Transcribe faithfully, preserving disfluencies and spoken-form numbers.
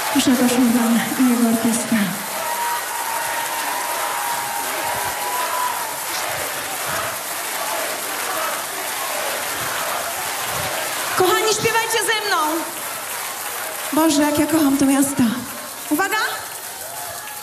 Grzegorz Urban i jego orkiestra. Kochani, śpiewajcie ze mną. Boże, jak ja kocham to miasto. Uwaga!